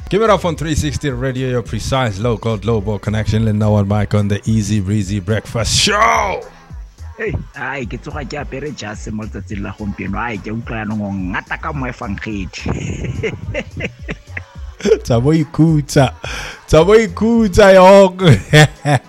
Give it up on 360 Radio, your precise local global connection. Le no one mic on the Easy Breezy Breakfast Show. Hey, ai ke tsoga ke apere jase mo tsatsing la gompieno. Ai ke utlwa no ngata ka mo efangedi. Tsabo ikutsa yonke.